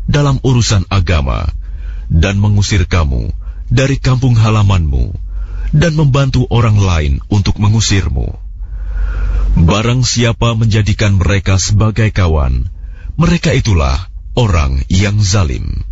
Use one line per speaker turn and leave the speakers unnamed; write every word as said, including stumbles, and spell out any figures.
dalam urusan agama dan mengusir kamu dari kampung halamanmu dan membantu orang lain untuk mengusirmu. Barang siapa menjadikan mereka sebagai kawan, mereka itulah orang yang zalim.